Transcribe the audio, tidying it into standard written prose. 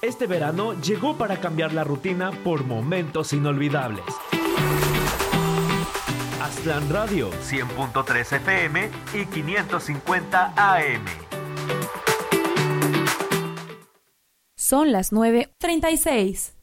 Este verano llegó para cambiar la rutina por momentos inolvidables. Aztlán Radio, 100.3 FM y 550 AM. Son las 9:36.